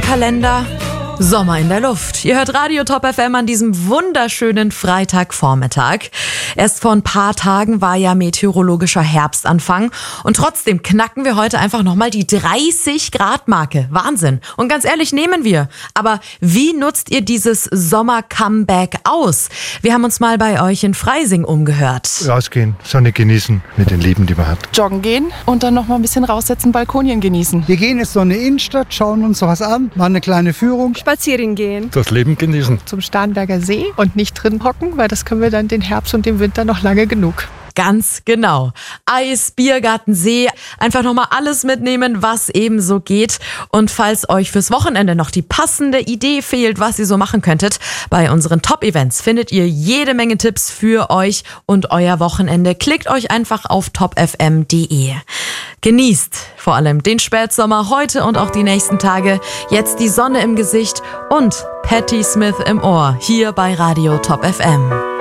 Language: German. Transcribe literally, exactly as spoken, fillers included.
Kalender Sommer in der Luft. Ihr hört Radio Top F M an diesem wunderschönen Freitagvormittag. Erst vor ein paar Tagen war ja meteorologischer Herbstanfang und trotzdem knacken wir heute einfach nochmal die dreißig Grad Marke. Wahnsinn. Und ganz ehrlich, nehmen wir. Aber wie nutzt ihr dieses Sommer-Comeback aus? Wir haben uns mal bei euch in Freising umgehört. Rausgehen, Sonne genießen mit den Lieben, die man hat. Joggen gehen und dann noch mal ein bisschen raussetzen, Balkonien genießen. Wir gehen jetzt so in die Innenstadt, schauen uns was an, machen eine kleine Führung. Spazieren gehen. Das Leben genießen. Zum Starnberger See und nicht drin hocken, weil das können wir dann den Herbst und den Winter noch lange genug. Ganz genau. Eis, Biergarten, See, einfach nochmal alles mitnehmen, was eben so geht. Und falls euch fürs Wochenende noch die passende Idee fehlt, was ihr so machen könntet, bei unseren Top-Events findet ihr jede Menge Tipps für euch und euer Wochenende. Klickt euch einfach auf top f m punkt d e. Genießt vor allem den Spätsommer heute und auch die nächsten Tage. Jetzt die Sonne im Gesicht und Patti Smith im Ohr hier bei Radio Top F M.